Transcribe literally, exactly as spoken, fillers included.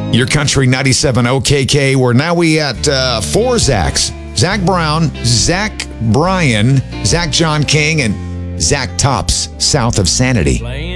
Your Country ninety-seven O K K, where now we at uh, four Zachs. Zach Brown, Zach Bryan, Zach John King, and Zach Tops, south of Sanity.